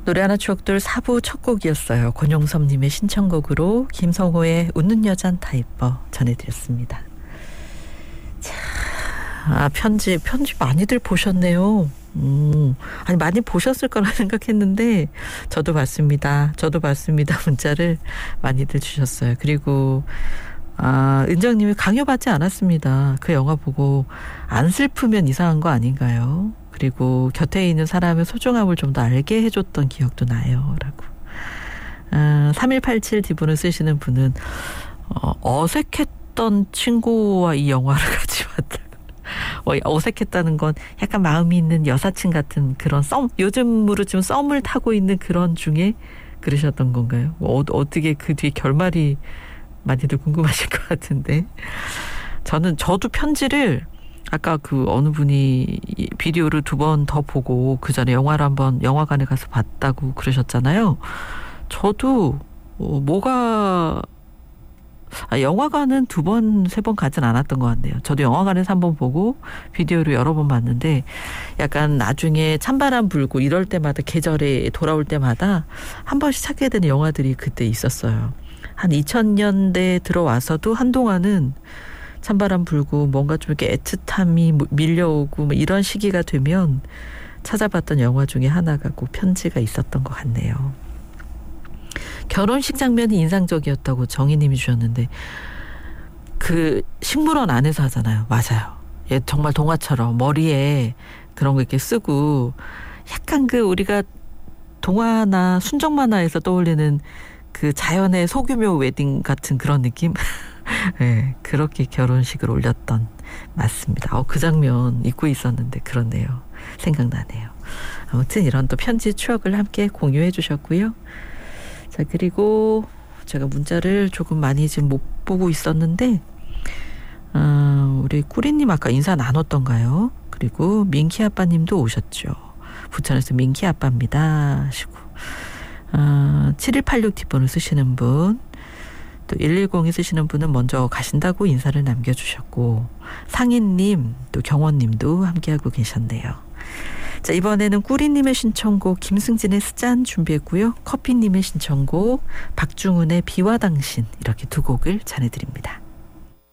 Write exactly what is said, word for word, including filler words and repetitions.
노래 하나 추억들 사 부 첫 곡이었어요. 권용섭님의 신청곡으로 김성호의 웃는 여잔 다 이뻐 전해드렸습니다. 자, 아, 편지 편지 많이들 보셨네요. 음, 아니 많이 보셨을 거라 생각했는데 저도 봤습니다. 저도 봤습니다. 문자를 많이들 주셨어요. 그리고 아, 은정님이 강요받지 않았습니다. 그 영화 보고 안 슬프면 이상한 거 아닌가요? 그리고 곁에 있는 사람의 소중함을 좀 더 알게 해줬던 기억도 나요. 라고. 아, 삼일팔칠 디본을 쓰시는 분은 어, 어색했던 친구와 이 영화를 같이 봤다. 어, 어색했다는 건 약간 마음이 있는 여사친 같은 그런 썸, 요즘으로 지금 썸을 타고 있는 그런 중에 그러셨던 건가요? 어, 어떻게 그 뒤에 결말이 많이들 궁금하실 것 같은데. 저는, 저도 편지를 아까 그 어느 분이 비디오를 두 번 더 보고 그 전에 영화를 한번 영화관에 가서 봤다고 그러셨잖아요. 저도 어, 뭐가 아, 영화관은 두 번, 세 번 가진 않았던 것 같네요. 저도 영화관에서 한 번 보고 비디오로 여러 번 봤는데 약간 나중에 찬바람 불고 이럴 때마다 계절에 돌아올 때마다 한 번씩 찾게 되는 영화들이 그때 있었어요. 한 이천 년대 들어와서도 한동안은 찬바람 불고 뭔가 좀 이렇게 애틋함이 밀려오고 뭐 이런 시기가 되면 찾아봤던 영화 중에 하나가 꼭 편지가 있었던 것 같네요. 결혼식 장면이 인상적이었다고 정희님이 주셨는데 그 식물원 안에서 하잖아요. 맞아요. 예, 정말 동화처럼 머리에 그런 거 이렇게 쓰고 약간 그 우리가 동화나 순정 만화에서 떠올리는 그 자연의 소규모 웨딩 같은 그런 느낌? 네, 그렇게 결혼식을 올렸던 맞습니다. 어, 그 장면 잊고 있었는데 그렇네요. 생각나네요. 아무튼 이런 또 편지 추억을 함께 공유해 주셨고요. 자, 그리고 제가 문자를 조금 많이 지금 못 보고 있었는데 어, 우리 꾸리님 아까 인사 나눴던가요? 그리고 민키 아빠님도 오셨죠. 부천에서 민키 아빠입니다 하시고 어, 칠일팔육 뒷번호 쓰시는 분, 또 일일공이 쓰시는 분은 먼저 가신다고 인사를 남겨주셨고 상인님 또 경원님도 함께하고 계셨네요. 자, 이번에는 꾸리님의 신청곡 김승진의 스잔 준비했고요. 커피님의 신청곡 박중훈의 비와 당신 이렇게 두 곡을 전해드립니다.